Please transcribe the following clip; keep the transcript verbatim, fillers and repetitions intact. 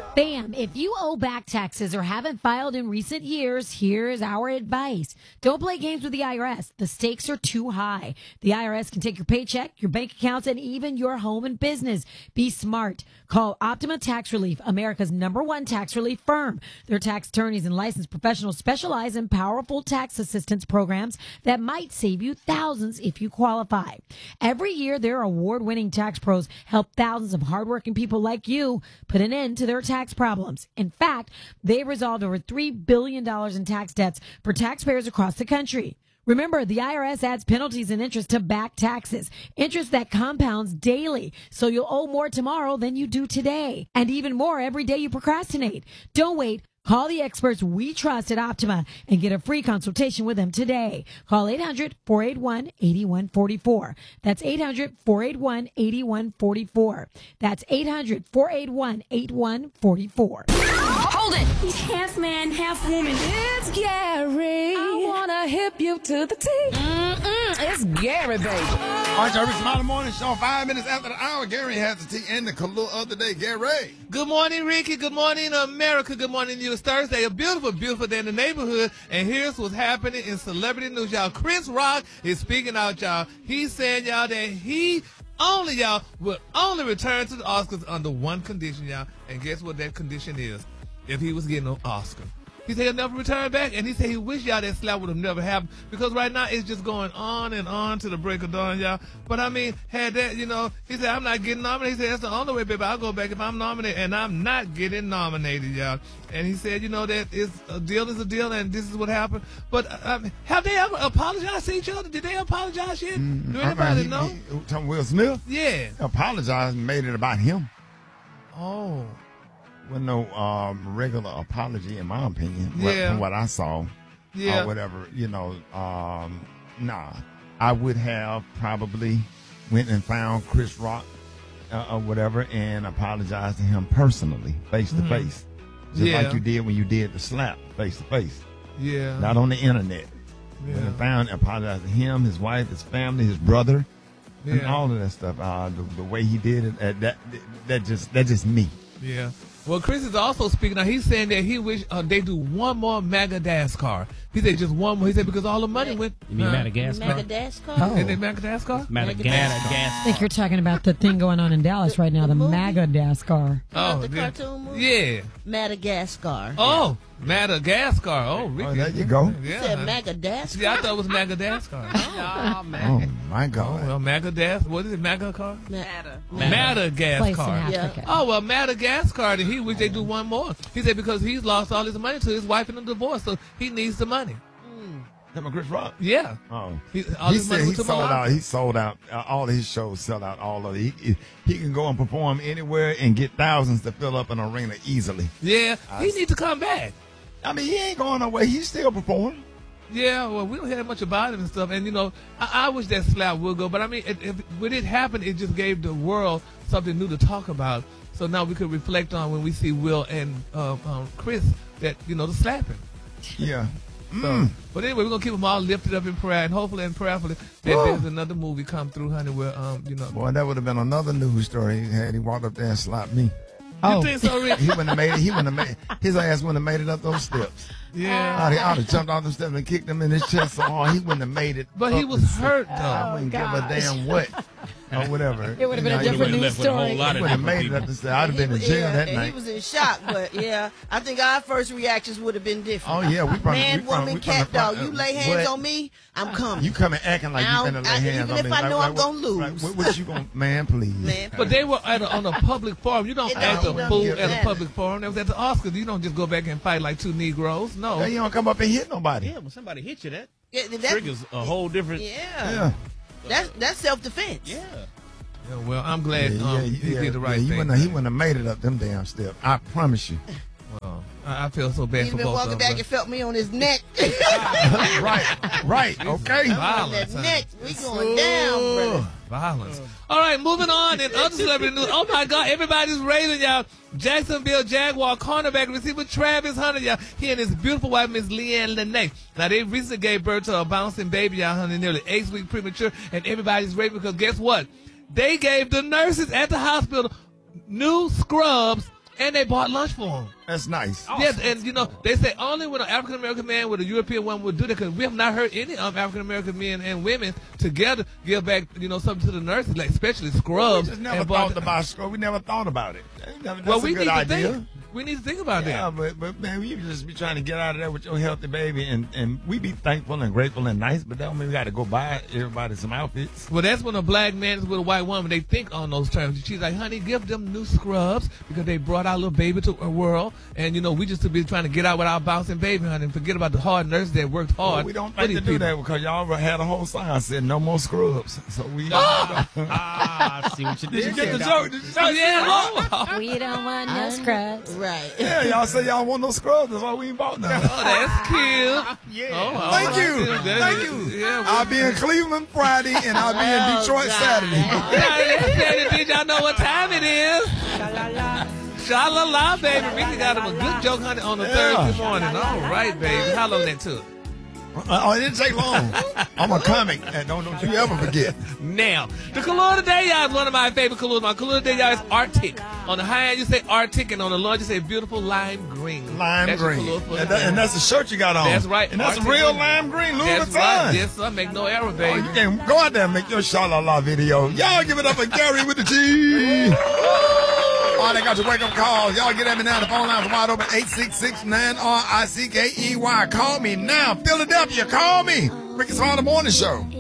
Bam! If you owe back taxes or haven't filed in recent years, here's our advice. Don't play games with the I R S. The stakes are too high. The I R S can take your paycheck, your bank accounts, and even your home and business. Be smart. Call Optima Tax Relief, America's number one tax relief firm. Their tax attorneys and licensed professionals specialize in powerful tax assistance programs that might save you thousands if you qualify. Every year, their award-winning tax pros help thousands of hardworking people like you put an end to their tax problems. In fact, they resolved over three billion dollars in tax debts for taxpayers across the country. Remember, the I R S adds penalties and interest to back taxes, interest that compounds daily, so you'll owe more tomorrow than you do today, and even more every day you procrastinate. Don't wait. Call the experts we trust at Optima and get a free consultation with them today. Call eight hundred, four eight one, eight one four four. That's eight hundred, four eight one, eight one four four. That's eight hundred, four eight one, eight one four four. Hold it! He's half man, half woman. It's Gary. I wanna hip you to the T. Mm-mm, it's Gary, baby. All right, y'all, Rich Smiley Morning Show. Five minutes after the hour, Gary has the tea and the color of the day. Gary. Good morning, Ricky. Good morning, America. Good morning, you. It's Thursday. A beautiful, beautiful day in the neighborhood. And here's what's happening in celebrity news, y'all. Chris Rock is speaking out, y'all. He's saying, y'all, that he only, y'all, will only return to the Oscars under one condition, y'all. And guess what that condition is? If he was getting an Oscar. He said he'll never return back, and he said he wish y'all that slap would have never happened, because right now it's just going on and on to the break of dawn, y'all. But I mean, had that, you know, he said, I'm not getting nominated. He said, that's the only way, baby, I'll go back if I'm nominated, and I'm not getting nominated, y'all. And he said, you know, that is a deal is a deal, and this is what happened. But uh, have they ever apologized to each other? Did they apologize yet? Mm, Do anybody I mean, know? He, he, talking Will Smith? Yeah. Apologized and made it about him. Oh. With no um, regular apology, in my opinion, yeah. from what I saw, yeah. or whatever, you know, um, nah. I would have probably went and found Chris Rock uh, or whatever and apologized to him personally, face to face, just yeah. like you did when you did the slap, face to face. Yeah. Not on the internet. Yeah. Went and found, apologized to him, his wife, his family, his brother, yeah. and all of that stuff. Uh, the, the way he did it, uh, that that just that's just me. Yeah. Well, Chris is also speaking now. He's saying that he wish uh, they do one more Madagascar. He said just one more. He said because all the money went. You mean uh, Madagascar? Madagascar? Oh. Isn't it Madagascar? Madagascar. I think you're talking about the thing going on in Dallas right now, the, the Madagascar. Oh, the yeah. cartoon movie? Yeah. Madagascar. Oh, Madagascar. Oh, Ricky. Oh, there you go. You Yeah. said Madagascar? Yeah, I thought it was Madagascar. Oh, man. Oh my Oh, God! well, Madagascar. What is it? Madagascar? Mada. Place in Madagascar. Africa. Oh, well, Madagascar, and he wish they do one more. He said because he's lost all his money to his wife in a divorce, so he needs the money. Talking about Chris Rock? Yeah. Oh, He, all he his money said he went to sold Malawi. out. He sold out. Uh, all of his shows sell out. All of it. He, he he can go and perform anywhere and get thousands to fill up an arena easily. Yeah, he needs to come back. I mean, he ain't going away. He still perform. Yeah, well, we don't hear much about him and stuff. And, you know, I, I wish that slap would go. But, I mean, it, if, when it happened, it just gave the world something new to talk about. So now we could reflect on when we see Will and uh, um, Chris that, you know, the slapping. Yeah. So, Mm. but anyway, we're going to keep them all lifted up in prayer. And hopefully and prayerfully that Whoa. there's another movie come through, honey, where, um, you know. Boy, that would have been another news story had he walked up there and slapped me. You think so, Rick? He wouldn't have made it. He wouldn't have made his ass wouldn't have made it up those steps. Yeah. I'd, I'd have jumped off the steps and kicked him in his chest so hard he wouldn't have made it. But he up was the steps. hurt, though. I wouldn't give a damn what or whatever. It would have been a You know, different he news left with a whole story. lot of would have different made it up people. the steps. I'd have been in He- jail yeah, that and night. He was in shock, but yeah, I think our first reactions would have been different. Oh yeah, we probably Man, we probably, woman, we probably, cat, dog. uh, You lay hands what? on me, I'm coming. You coming acting like you I finna don't- lay I- hands even on if me. I Like- know like I'm what- gonna lose. like, what, what you gonna, man? Please. Man, But they were at a, on a public forum. You don't It act don't- a it fool don't at a matter. public forum. That was at the Oscars. You don't just go back and fight like two Negroes. No. Yeah, you don't come up and hit nobody. Yeah, when somebody hits you, that Yeah, that- triggers a whole different. Yeah, Yeah. that's that's self defense. Yeah. Yeah, well, I'm glad Yeah, um, yeah, he yeah, did the right yeah, he thing. Wouldn't have, he wouldn't have made it up them damn steps. I promise you. Well, I, I feel so bad He's for been both walking of back them. and felt me on his neck. right, right, okay. on Violence, that honey. neck, we going down, brother. Violence. All right, moving on. In other celebrity news, oh my God, everybody's raving, y'all. Jacksonville Jaguar cornerback receiver Travis Hunter, y'all. He and his beautiful wife, Miss Leanne Lene. Now, they recently gave birth to a bouncing baby, y'all, honey, nearly eight weeks premature, and everybody's raving because guess what? They gave the nurses at the hospital new scrubs and they bought lunch for them. That's nice. Yes, and you know they say only when an African American man with a European woman would do that, because we have not heard any of African American men and women together give back, you know, something to the nurses, like especially scrubs. We just never and bought- thought about scrubs. We never thought about it. That's well, a we good need idea. to think. We need to think about Yeah, that. but but man, we just be trying to get out of there with your healthy baby, and, and we be thankful and grateful and nice, but that don't mean we got to go buy everybody some outfits. Well, that's when a black man is with a white woman. They think on those terms. She's like, honey, give them new scrubs because they brought our little baby to a world. And, you know, we just to be trying to get out with our bouncing baby, honey, and forget about the hard nurses that worked hard. Well, we don't for think these to do people. that because y'all had a whole sign said no more scrubs. So we. Ah, I see what you Did you did. get the there. joke? Did you Oh, say yeah, Lord. We don't want no scrubs. Right. Yeah, y'all say y'all want no scrubs. That's why we ain't bought none. Oh, that's cute. Yeah. Oh, all Thank right. you. That's- Thank you. Yeah, I'll be in Cleveland Friday and I'll be in Oh, Detroit God. Saturday. yeah, did y'all know what time it is? Sha-la-la, baby. Ricky got him a good joke, honey, on the Yeah. Thursday morning. All right, baby. How long that took? Oh, it didn't take long. I'm a comic, and don't, don't you ever forget. Now, the color today, y'all, is one of my favorite colors. My color today, y'all, is Arctic. On the high end, you say Arctic, and on the low end, you say beautiful lime green. Lime That's your green. color for And, today. that- and that's the shirt you got on. That's right. And that's Arctic real green. lime green, Louis That's Vuitton. right. Yes, sir. Make no error, Oh, baby. you can go out there and make your sha-la-la video. Y'all give it up for Gary with the G. Oh, they got your wake-up calls. Y'all get at me now. The phone lines are wide open. eight six six, nine R I C K E Y. Call me now. Philadelphia, call me. Ricky Small, the morning show.